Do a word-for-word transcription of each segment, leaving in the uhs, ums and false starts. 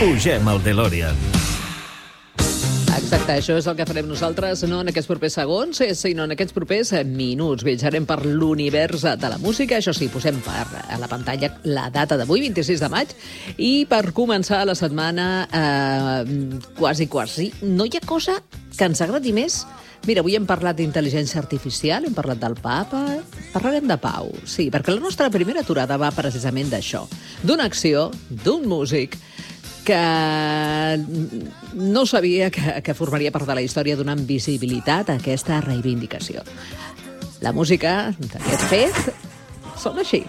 Pugem al DeLorean. Exacte, això és el que farem nosaltres, no en aquests propers segons, sinó en aquests propers minuts. Viatjarem per l'univers de la música, això sí, posem per a la pantalla la data d'avui, vint-i-sis de maig, i per començar la setmana, eh, quasi, quasi, no hi ha cosa que ens agradi més. Mira, avui hem parlat d'intel·ligència artificial, hem parlat del papa, parlarem de pau, sí, perquè la nostra primera aturada va precisament d'això, d'una acció, d'un músic, que no sabia que, que formaria part de la història donant visibilitat a aquesta reivindicació. La música d'aquest fet sona així.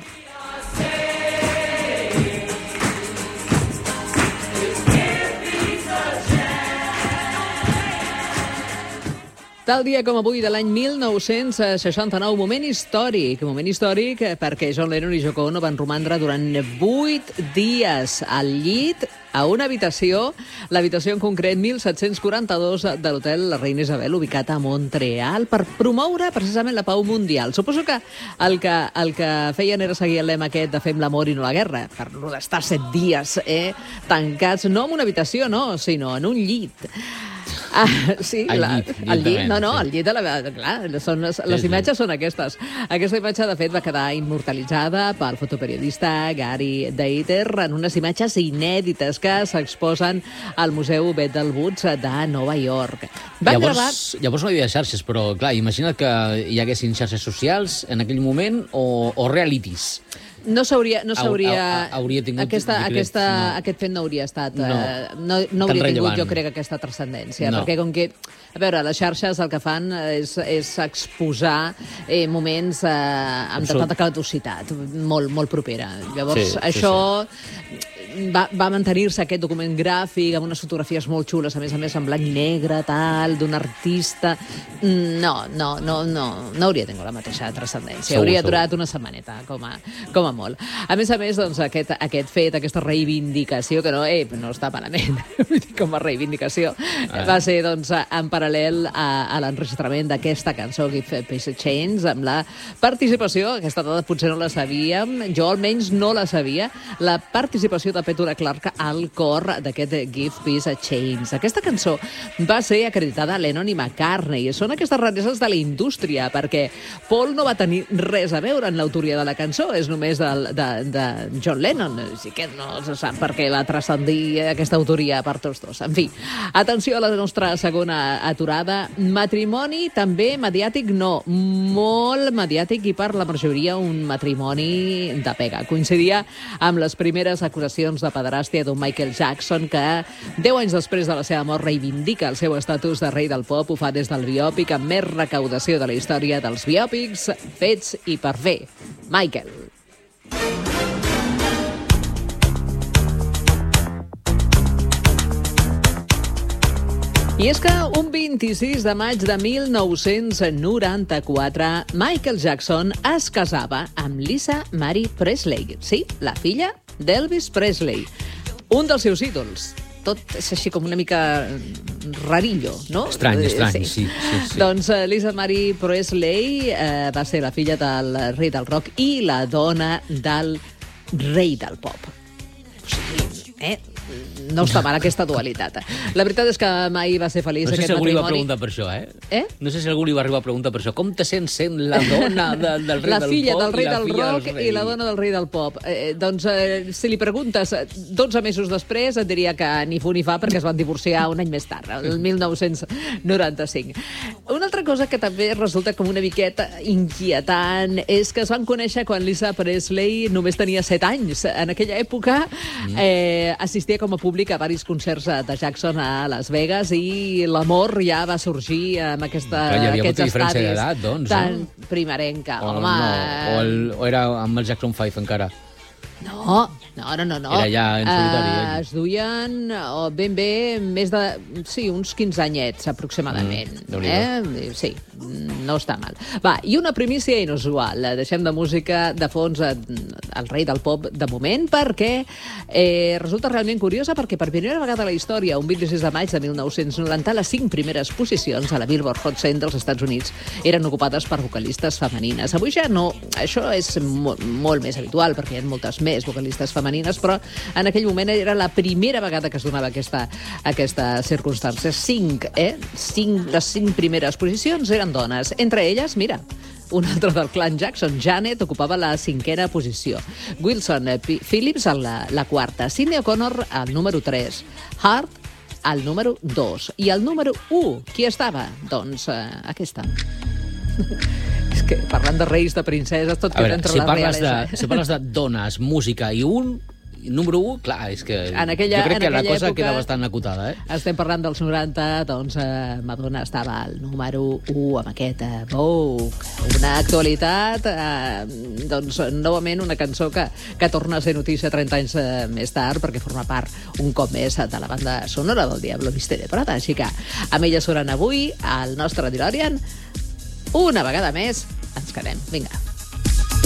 Tal dia com avui de l'any mil nou-cents seixanta-nou, moment històric, moment històric perquè John Lennon i Yoko Ono van romandre durant vuit dies al llit a una habitació, l'habitació en concret mil set-cents quaranta-dos de l'hotel La Reina Isabel, ubicat a Montreal, per promoure precisament la pau mundial. Suposo que el que, el que feien era seguir el lema aquest de fem l'amor i no la guerra, per lo d'estar set dies eh, tancats, no en una habitació, no, sinó en un llit. Ah, sí, al la, llit, al llit, no, no, sí. al llit de la... Clar, són, les sí, imatges sí. són aquestes. Aquesta imatge, de fet, va quedar immortalitzada pel fotoperiodista Gary Deiter en unes imatges inèdites que s'exposen al Museu Bethel Woods de Nova York. Van llavors, gravar... llavors no hi havia xarxes, però clar, imagina't que hi haguessin xarxes socials en aquell moment o, o realities. No s'hauria... No s'hauria hauria tingut... aquesta, crec, aquesta, no. Aquest fet no hauria estat... No, eh, no, no hauria tingut, rellevant. jo crec, aquesta transcendència. No. Perquè com que... A veure, les xarxes el que fan és, és exposar eh, moments eh, amb Absolut. tanta caducitat, molt, molt propera. Llavors, Sí, sí, això... Va, va mantenir-se aquest document gràfic amb unes fotografies molt xules, a més a més en blanc i negre, tal, d'un artista... No, no, no, no, no hauria tingut la mateixa transcendència. Segur, Hauria segur. durat una setmaneta, com a, com a molt. A més a més, doncs, aquest, aquest fet, aquesta reivindicació, que no, eh, no està malament, com a reivindicació, ah. va ser, doncs, en paral·lel a, a l'enregistrament d'aquesta cançó, Give Peace a Chance, amb la participació, aquesta dada potser no la sabíem, jo almenys no la sabia, la participació de Petula Clark al cor d'aquest Give Peace a Chance. Aquesta cançó va ser acreditada a Lennon i McCartney. Són aquestes rareses de la indústria, perquè Paul no va tenir res a veure en l'autoria de la cançó, és només de, de, de John Lennon. Així que no se sap per què va transcendir aquesta autoria per tots dos. En fi, atenció a la nostra segona aturada. Matrimoni també mediàtic, no, molt mediàtic, i per la majoria un matrimoni de pega. Coincidia amb les primeres acusacions de pederàstia d'un Michael Jackson que, deu anys després de la seva mort, reivindica el seu estatus de rei del pop. Ho fa des del biòpic amb més recaudació de la història dels biòpics fets i per fer. Michael. I és que un vint-i-sis de maig de mil nou-cents noranta-quatre, Michael Jackson es casava amb Lisa Marie Presley, sí, la filla d'Elvis Presley, un dels seus ídols. Tot és així com una mica rarillo, no? Estrany, estrany, sí. sí, sí, sí. Doncs uh, Lisa Marie Presley uh, va ser la filla del rei del rock i la dona del rei del pop. O sigui, eh? No està mal aquesta dualitat. La veritat és que mai va ser feliç no sé aquest si algú li va matrimoni. preguntar per això, eh? Eh? No sé si algú li va arribar a preguntar per això. Com te sents sent la dona de, del rei la del filla pop del rei i la del filla rock del rei? i la dona del rei del pop? Eh, doncs, eh, si li preguntes dotze mesos després, et diria que ni fu ni fa, perquè es van divorciar un any més tard, el mil nou-cents noranta-cinc. Una altra cosa que també resulta com una miqueta inquietant és que es van conèixer quan Lisa Presley només tenia set anys. En aquella època eh, assistia com a públic a varis concerts de Jackson a Las Vegas i l'amor ja va sorgir amb aquesta, Clar, hi havia aquests molta diferència estadis d'edat, doncs, tan no? primerenca. O, Home, no, o, el, o era amb el Jackson five encara? No, no, no, no. no. Era ja en solitari, Uh, ell. es duien oh, ben bé més de... Sí, uns quinze anyets, aproximadament. Mm, eh? Sí, no està mal. Va, i una primícia inusual. Deixem de música de fons eh, el rei del pop de moment, perquè eh, resulta realment curiosa, perquè per primera vegada a la història, un vint-i-sis de maig de mil nou-cents noranta, les cinc primeres posicions a la Billboard Hot cent dels Estats Units eren ocupades per vocalistes femenines. Avui ja no, això és mo molt més habitual, perquè hi ha moltes més vocalistes femenines femenines, però en aquell moment era la primera vegada que es donava aquesta, aquesta circumstància. Cinc, eh? Cinc, les cinc primeres posicions eren dones. Entre elles, mira, un altre del clan Jackson, Janet, ocupava la cinquena posició. Wilson P. Phillips, la, la quarta. Sidney O'Connor, al número tres. Hart, al número dos. I al número u, qui estava? Doncs eh, aquesta. És que parlant de reis, de princeses, tot queda entre si la realesa. De, si parles de dones, música i un, número u, clar, és que en aquella, jo crec que la cosa època, queda bastant acotada, eh? Estem parlant dels noranta, doncs eh, Madonna estava al número u amb aquest eh, Vogue. Una actualitat, eh, doncs, novament una cançó que, que torna a ser notícia trenta anys eh, més tard, perquè forma part un cop més de la banda sonora del Diablo Viste de Prada. Així que amb ella sonant avui, al nostre DeLorean, una vegada més, ens quedem. Vinga.